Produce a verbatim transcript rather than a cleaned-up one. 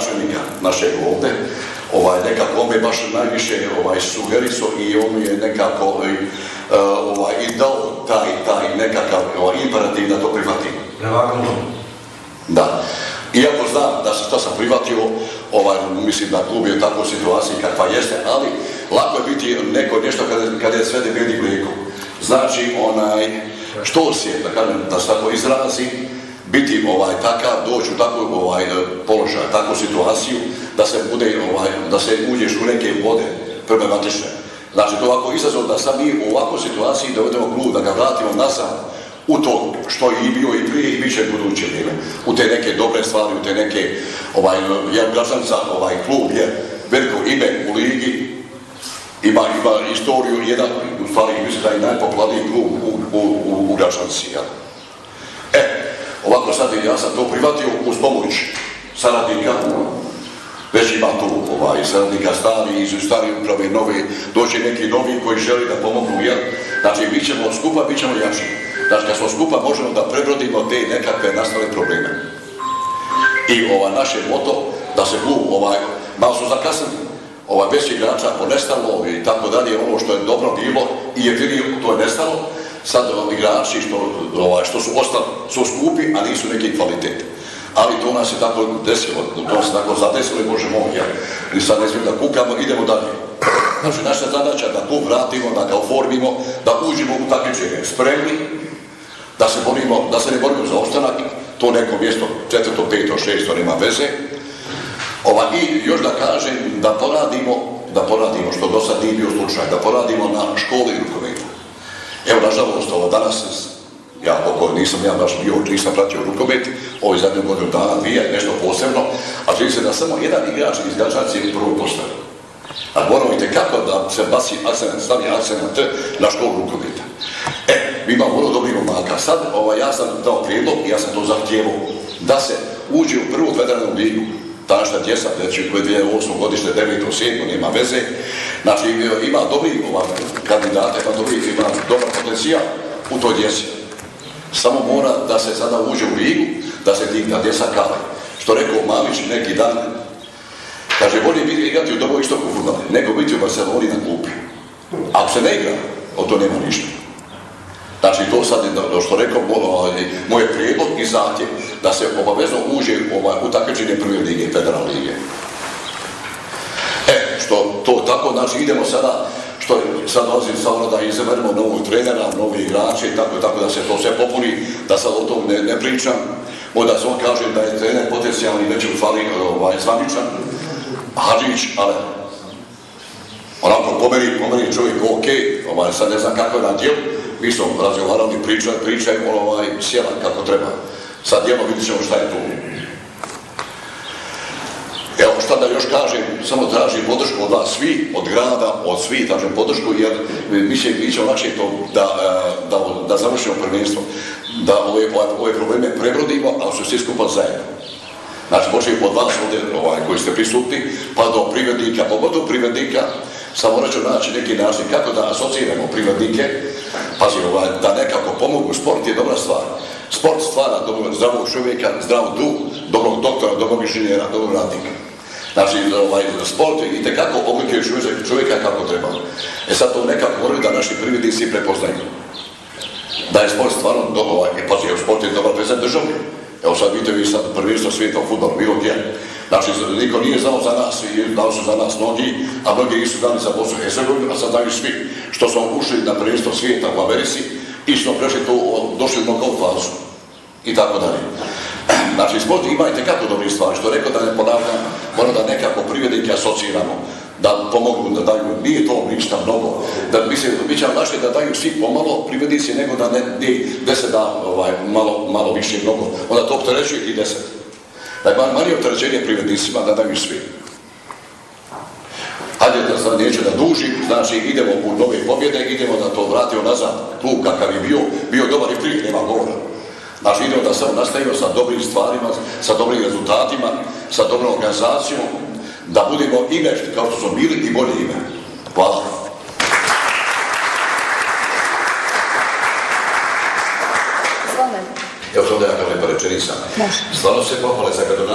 gradonačelnika našeg ovdje, ovaj, nekako on me baš najviše ovaj, sugeriso i on mi je nekako uh, ovaj, i dao taj, taj nekakav ovaj, imperativ da to prihvatim. Prevagnuo. Da. Iako znam da se to sam prihvatio, ovaj, mislim da klub je u takvoj situaciji kakva jeste, ali lako je biti neko nešto kada, kada je sve debeli mlijeko. Znači, onaj, što se, da kažem, da se tako izrazi, biti ovaj, takav, doći u takvu ovaj, položaj, takvu situaciju, da se bude, ovaj, da se uđeš u neke vode problematične. Znači, to ovako izazov da sad mi u ovakvoj situaciji dovedemo klub, da ga vratimo nazad u to što je i bio i prije i biće buduće vrijeme. U te neke dobre stvari, u te neke, ovaj, ja Gračanica, ovaj klub je veliko ime u ligi, ima, ima istoriju, jedan, u stvari, mislim da je najpopularniji klub u, u, u, u Gračanici. Ja. E, ovako sad ja sam to prihvatio uz pomoć saradnika, već ima tu ovaj, saradnika stari, iz stari uprave, nove, doći neki novi koji želi da pomognu, jel? Znači, mi ćemo skupa, bit ćemo jači. Znači, kad smo skupa, možemo da prebrodimo te nekakve nastale probleme. I ovaj, naše moto, da se klub, ovaj, malo su zakasnili, ovaj, bez igrača ponestalo i tako dalje, ono što je dobro bilo i je vidio, to je nestalo. Sad ovaj, igrači što, ovaj, što su ostali, su skupi, a nisu neki kvaliteti. Ali to nas je tako desilo, to nas je tako zadesilo i Bože moj, ja. I sad ne smijem da kukamo, idemo dalje. Znači, naša zadaća je da klub vratimo, da ga oformimo, da uđemo u takmičenje spremni, da se borimo, da se ne borimo za opstanak, to neko mjesto, četvrto, peto, šesto, nema veze. Ova, I još da kažem, da poradimo, da poradimo, što do sad nije bio slučaj, da poradimo na školi rukometa. Evo, nažalost, ovo danas, ja oko nisam ja baš bio, nisam pratio rukomet, ovih zadnju godinu dana, dvije, nešto posebno, a čini se da samo jedan igrač iz Gračanice je prvo postavio. A moramo i tekako da se basi akcenat, stavi akcenat na školu rukometa. E, mi imamo vrlo dobri momaka. Sad, ovaj, ja sam dao prijedlog i ja sam to zahtjevao da se uđe u prvu federalnu ligu. Današnja djeca, znači koje je dvije tisuće osme godište, deveto, sedmo, nema veze. Znači, ima dobri ovaj, kandidate, ima dobri, ima dobar potencijal u toj djeci. Samo mora da se sada uđe u ligu, da se ti ta djeca kale. Što rekao Mamić neki dan, kaže, bolje biti igrati u Doboj istoku futbala, nego biti u Barceloni na klupi. Ako se ne igra, od to nema ništa. Znači, to sad je, što rekao, moj prijedlog i zahtjev, da se obavezno uđe u takmičenje prve lige, federalne lige. E, što to tako, znači, idemo sada, što sad dolazi samo da izaberemo novog trenera, novi igrače, tako, tako da se to sve popuni, da sad o tom ne, ne pričam. Možda se on kaže da je trener potencijalni, već u stvari ovaj, zvaničan, Hadžić, ali onako pomeri, pomeri čovjek ok, ovaj, sad ne znam kako je na djelu, mi smo razgovarali, pričaju, pričaju, ovaj, sjela kako treba. Sad djelo vidit ćemo šta je tu. Evo šta da još kažem, samo tražim podršku od vas svi, od grada, od svi, tražim podršku, jer mislim mi ćemo lakše to da, da, da završimo prvenstvo, da ove, ove probleme prebrodimo, ali su svi skupa zajedno. Znači, počeo od vas ovdje ovaj, koji ste prisutni, pa do privrednika, pogotovo privrednika, samo morat ću naći neki način kako da asociramo privrednike, pazi, ovaj, da nekako pomogu. Sport je dobra stvar. Sport stvara zdravog čovjeka, zdrav duh, dobrog doktora, dobrog inženjera, dobrog radnika. Znači, ovaj, sport je itekako oblikuje čovjeka kako treba. E sad to nekako moraju da naši privrednici prepoznaju. Da je sport stvarno dobro, ovaj, pazi, sport je dobar prezent državni. Evo sad vidite vi sad prvenstvo svijeta u fudbalu, bilo gdje. Znači, niko nije znao za nas i dao su za nas mnogi, a mnogi nisu dali za Bosnu i Hercegovinu, a sad daju svi. Što smo ušli na prvenstvo svijeta u Americi i smo prešli to, došli u nokaut fazu. I tako dalje. Znači, sport ima i tekako dobri stvari, što rekao da ne ponavljam, mora da nekako privrednike asociramo, da pomogu, da daju, nije to ništa mnogo, da mislim, mi ćemo naše da daju svi pomalo privrednici, nego da ne, ne deset da ovaj, malo, malo više mnogo, onda to opterećuje i deset. Da je manje opterećenje privrednicima da daju svi. Hajde da sad neće da duži, znači idemo u nove pobjede, idemo da to vratimo nazad, klub kakav je bio, bio dobar i prije, nema govora. Znači idemo da samo nastavimo sa dobrim stvarima, sa dobrim rezultatima, sa dobrom organizacijom, da budemo ime kao što smo bili i bolje ime. Hvala. Evo što da ja kažem pa rečenica. Stvarno se pohvale za gradonačelnika.